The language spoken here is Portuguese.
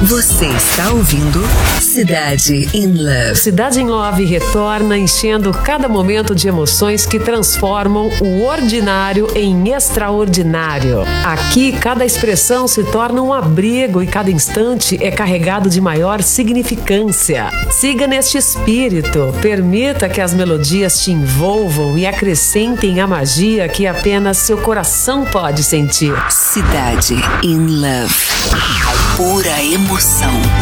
Você está ouvindo Cidade in Love. Cidade in Love retorna enchendo cada momento de emoções que transformam o ordinário em extraordinário. Aqui, cada expressão se torna um abrigo e cada instante é carregado de maior significância. Siga neste espírito. Permita que as melodias te envolvam e acrescentem a magia que apenas seu coração pode sentir. Cidade in Love. Pura emoção.